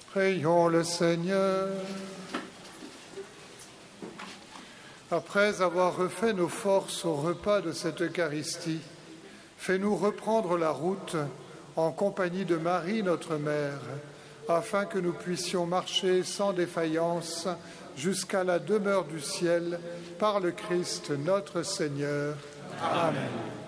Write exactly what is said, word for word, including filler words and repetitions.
Prions le Seigneur. Après avoir refait nos forces au repas de cette Eucharistie, fais-nous reprendre la route en compagnie de Marie, notre Mère, afin que nous puissions marcher sans défaillance jusqu'à la demeure du ciel par le Christ notre Seigneur. Amen.